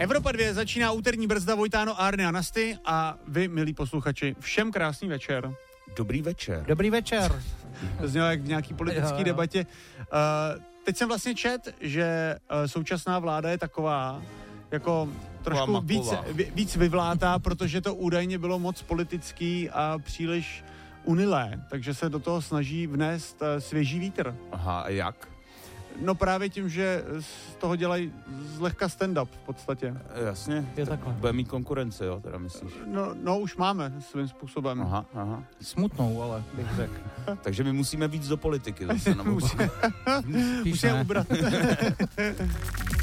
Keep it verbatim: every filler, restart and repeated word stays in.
Evropa dva začíná úterní brzda Vojtáno, Árny a Nasty a vy, milí posluchači, všem krásný večer. Dobrý večer. Dobrý večer. To znělo jak v nějaký politické jo, jo. debatě. Uh, teď jsem vlastně čet, že uh, současná vláda je taková, jako trošku víc, víc vyvlátá, protože to údajně bylo moc politický a příliš unilé, takže se do toho snaží vnést uh, svěží vítr. Aha, a jak? No právě tím, že z toho dělají zlehka stand-up v podstatě. Jasně. Je takhle. Bude mít konkurence, jo, teda myslíš? No, no už máme svým způsobem. Aha, aha. Smutnou, ale bych řekl. Takže my musíme víc do politiky zase. Musíme, musíme ubrat.